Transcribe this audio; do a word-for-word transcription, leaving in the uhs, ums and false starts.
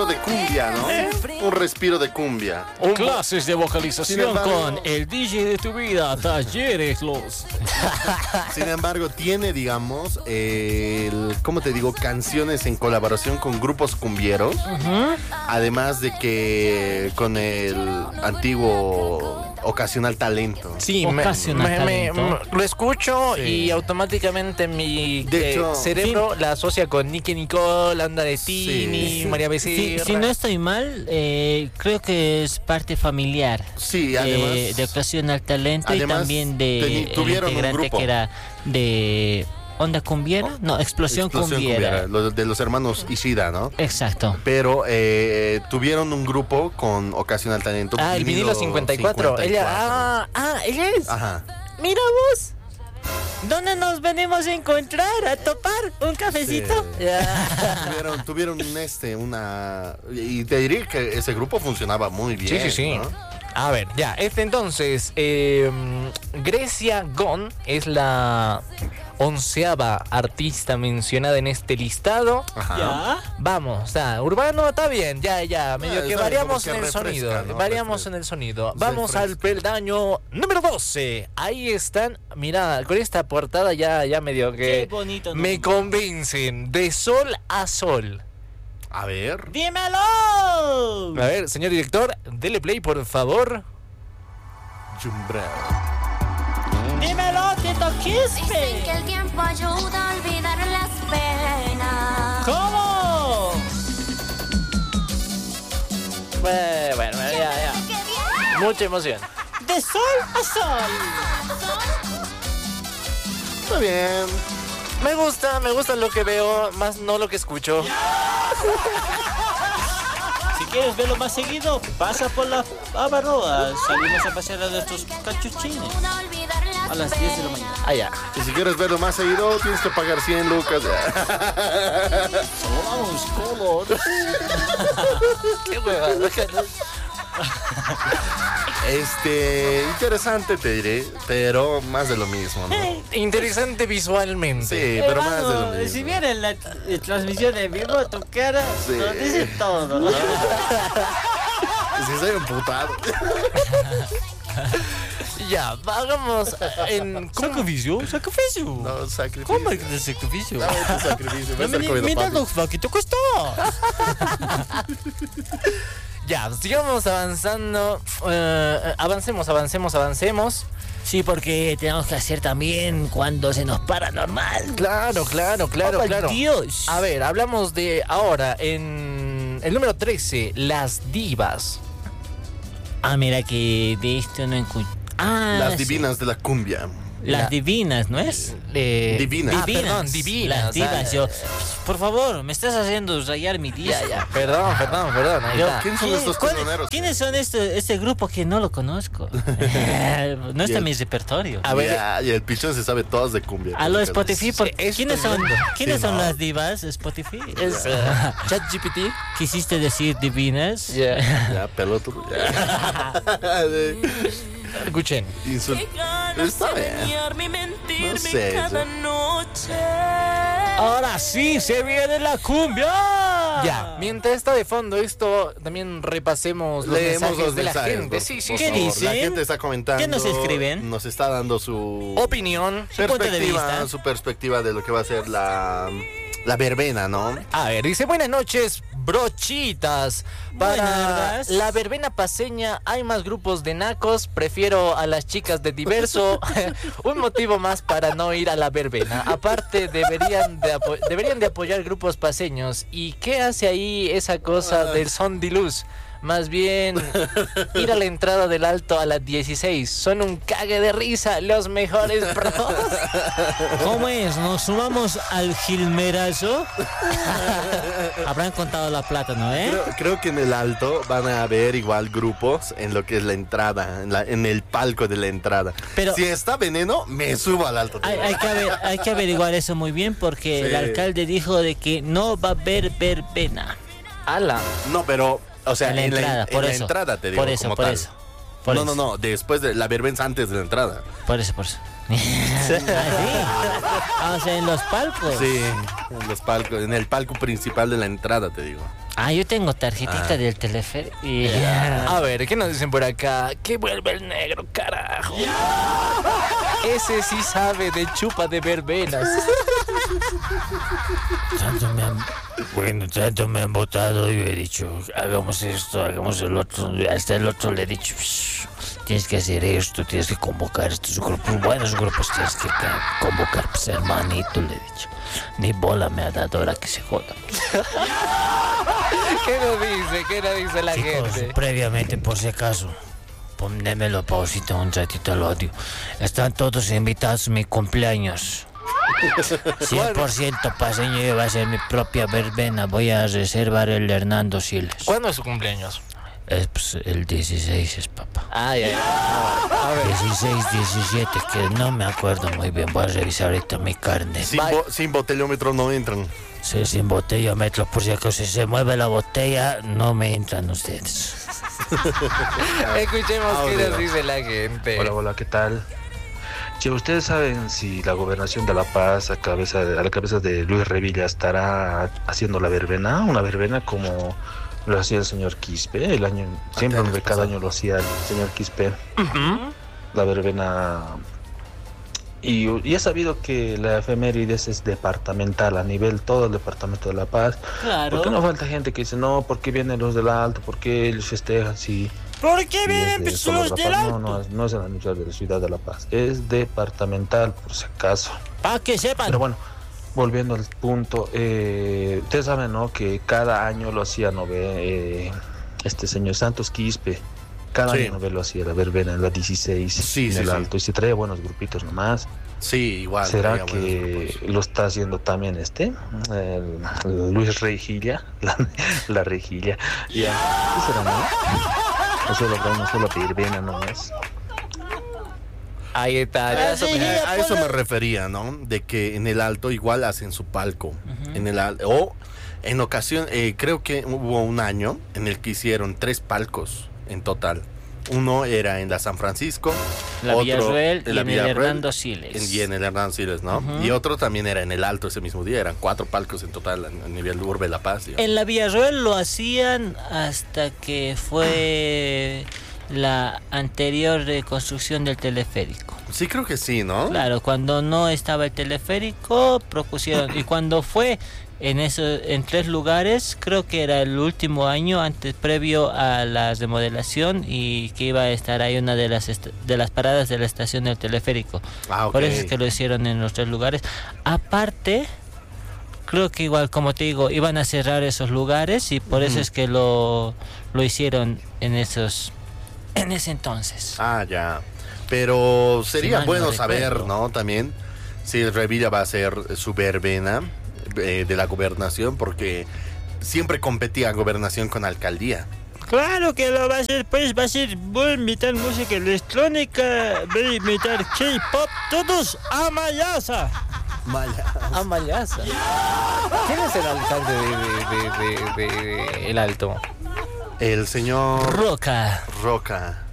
de cumbia, ¿no? Un respiro de cumbia. Un Clases de vocalización embargo, con el D J de tu vida, Talleres Los. Sin embargo, tiene, digamos, el, ¿cómo te digo? Canciones en colaboración con grupos cumbieros. Uh-huh. Además de que con el antiguo Ocasional Talento. Sí, Ocasional me, Talento. Me, me, lo escucho sí. y automáticamente mi de hecho, eh, cerebro fin. la asocia con Nicky Nicole, Anda de Tini, sí. María Becerra. Si, si no estoy mal, eh, creo que es parte familiar. Sí, además. De, de Ocasional Talento además, y también de teni, el integrante que era de Onda Cumbiera, no, Explosión, Explosión Cumbiera. Cumbiera, de los hermanos Ishida, ¿no? Exacto. Pero eh, tuvieron un grupo con Ocasional Talento. Ah, el vinilo cincuenta y cuatro. cincuenta y cuatro. Ella, ah, ah, ella es. Ajá. Mira vos. ¿Dónde nos venimos a encontrar? ¿A topar? ¿Un cafecito? Sí. Yeah. tuvieron, tuvieron un este, una... Y te diré que ese grupo funcionaba muy bien. Sí, sí, sí. ¿no? A ver, ya, este entonces, eh, Grecia Gon es la onceava artista mencionada en este listado. Ajá. ¿Ya? Vamos, o sea, urbano está bien, ya, ya, medio ah, que variamos en el refresca, sonido, ¿no? Variamos refresca. en el sonido. Vamos refresca. al peldaño número doce. Ahí están, mira, con esta portada ya, ya medio que Qué bonito, ¿no? me convencen, de sol a sol. A ver. ¡Dímelo! A ver, señor director, dele play, por favor. Jumbrao. ¡Dímelo, Tito Quispe! Dicen que el tiempo ayuda a olvidar las penas. ¿Cómo? Bueno, bueno, ya, ya. Mucha emoción. De sol a sol. Está bien. Me gusta, me gusta lo que veo, más no lo que escucho. Si quieres verlo más seguido, pasa por la Avaroa. Salimos a pasear a nuestros cachuchines a las diez de la mañana. Ah, ya. Y si quieres verlo más seguido, tienes que pagar cien lucas. Vamos, color. Qué hueva. Este, interesante te diré, pero más de lo mismo, ¿no? Interesante visualmente. Sí, pero más de lo mismo. Si viene la, la transmisión en vivo, tu cara sí. Lo dice todo. Si soy emputado. Ya, hagamos en... ¿Sacrificio? ¿Sacrificio? No, sacrificio. ¿Cómo es que sacrificio? No, es sacrificio. No, me, mira lo que te costó. Ya, sigamos avanzando. Uh, avancemos, avancemos, avancemos. Sí, porque tenemos que hacer también cuando se nos para normal. Claro, claro, claro, oh, claro. Dios. A ver, hablamos de ahora en el número trece, las divas. Ah, mira que de esto no escuché. Ah, las divinas sí. de la cumbia. Las la, divinas, ¿no es? Eh, divinas. Ah, divinas. Perdón, divinas. Las divas, ah, yo. Por favor, me estás haciendo rayar mi día. Ya, ya. Perdón, perdón, perdón. Ahí yo, está. ¿Quién son ¿Quién, estos teloneros? ¿Quiénes son este, este grupo que no lo conozco? No está en mi repertorio. A ver, ya, y el pichón se sabe todas de cumbia. A lo Spotify, sí, ¿quiénes son, ¿quiénes sí, son no. las divas? Spotify. Es uh, ChatGPT. ¿Quisiste decir divinas? Ya, yeah. Ya, pelotudo. Ya. Escuchen. Insult... Está bien. No sé. Ahora sí se viene la cumbia. Ya, mientras está de fondo esto, también repasemos los Leemos mensajes los de mensajes, la gente. Por, sí, sí, ¿Qué sí. dicen? La gente está comentando. ¿Qué nos escriben? Nos está dando su opinión, su punto de vista, su perspectiva de lo que va a ser la la verbena, ¿no? A ver, dice, buenas noches, brochitas. Para la verbena paseña hay más grupos de nacos, prefiero a las chicas de diverso. Un motivo más para no ir a la verbena. Aparte, deberían de, apo- deberían de apoyar grupos paseños. ¿Y qué hace ahí esa cosa del son de luz? Más bien, ir a la entrada del Alto a las dieciséis. Son un cague de risa, los mejores pros. ¿Cómo es? ¿Nos sumamos al gilmerazo? Habrán contado la plata, ¿no, eh? Creo, creo que en el Alto van a haber igual grupos en lo que es la entrada, en, la, en el palco de la entrada. Pero si está Veneno, me subo al Alto. Hay, hay, que, aver, hay que averiguar eso muy bien porque sí. El alcalde dijo de que no va a haber verbena. ¡Hala! No, pero... O sea, en la entrada, en la, por en eso, la entrada te digo, por eso, como por tal. eso. Por no, eso. no, no, después de la verbena antes de la entrada. Por eso, por eso. ¿Ah, sí? O sea, en los palcos. Sí, en los palcos, en el palco principal de la entrada, te digo. Ah, yo tengo tarjetita Ah. del teleférico. Y... A ver, ¿qué nos dicen por acá? Que vuelve el negro, carajo. Ese sí sabe de chupa de verbenas. Tanto me han, bueno, tanto me han votado y he dicho, hagamos esto, hagamos el otro. Hasta el otro le he dicho, "Shh, tienes que hacer esto, tienes que convocar estos grupos, buenos grupos tienes que ca- convocar, pues hermanito, le he dicho. Ni bola me ha dado ahora que se joda. ¿Qué nos dice? ¿Qué nos dice la Chicos, gente? previamente, por si acaso, ponémelo pausita un ratito al audio. Están todos invitados a mi cumpleaños. cien por ciento paseño, va a ser mi propia verbena. Voy a reservar el Hernando Siles. ¿Cuándo es su cumpleaños? Es pues, el dieciséis, es papá. Ah, ya, ya. A ver. dieciséis, diecisiete, que no me acuerdo muy bien. Voy a revisar ahorita mi carne. Sin, Bye. bo- sin botellómetro no entran. Sí, sin botella metro, por si acaso si se mueve la botella, no me entran ustedes. Escuchemos qué Audio. nos dice la gente. Hola, hola, ¿qué tal? Che, ¿ustedes saben si la gobernación de La Paz, a, cabeza de- a la cabeza de Luis Revilla, estará haciendo la verbena? Una verbena como lo hacía el señor Quispe, el año, siempre años cada pasados. año lo hacía el señor Quispe. La verbena... Y, y he sabido que la efemérides es departamental, a nivel todo el departamento de La Paz. Claro. ¿Por qué no falta gente que dice, no, ¿por qué vienen los del Alto? ¿Por qué ellos festejan si... ¿Por qué si es vienen de solo los La del Paz? alto? No, no, es- no es el aniversario de la ciudad de La Paz, es departamental, por si acaso. Para que sepan. Pero bueno, volviendo al punto, eh, ustedes saben, ¿no? Que cada año lo hacía, ¿no ve? Eh, este señor Santos Quispe, cada Sí. año, ¿no ve? Lo hacía la verbena en la dieciséis, Sí, en sí, el sí. Alto, y se traía buenos grupitos nomás. Sí, igual. ¿Será traía buenos que grupos. lo está haciendo también este? El, el Luis Rejilla, la, la Rejilla. Ya, ¿qué será, no? O solo habrá una sola verbena nomás. Ahí está. Ah, Ya sí. supe- Eh, a eso me refería, ¿no? De que en el Alto igual hacen su palco. En el al- o en ocasión, eh, creo que hubo un año en el que hicieron tres palcos en total. Uno era en la San Francisco, La otro Villarroel en y la en el Villarroel, Hernando Siles. en- y en el Hernando Siles, ¿no? Y otro también era en el Alto ese mismo día. Eran cuatro palcos en total a a nivel de Urbe La Paz. digamos. En la Villarroel lo hacían hasta que fue la anterior reconstrucción del teleférico. Sí, creo que sí, ¿no? Claro, cuando no estaba el teleférico propusieron, y cuando fue en eso, en tres lugares, creo que era el último año antes previo a la remodelación y que iba a estar ahí una de las est- de las paradas de la estación del teleférico. Ah, ok. Por eso es que lo hicieron en los tres lugares. Aparte, creo que igual, como te digo, iban a cerrar esos lugares y por eso Ujú. es que lo, lo hicieron en esos en ese entonces. Ah, ya. Pero sería mal no bueno saber, recuerdo. ¿no? También si Revilla va a hacer su verbena eh, de la gobernación, porque siempre competía gobernación con alcaldía. Claro que lo va a hacer, pues va a ser, voy a invitar música electrónica, voy a invitar K-pop, todos a Mayasa. Ah, Mayaza. ¿Quién es el alcalde de, de- de- de- de El Alto? El señor Roca. Roca.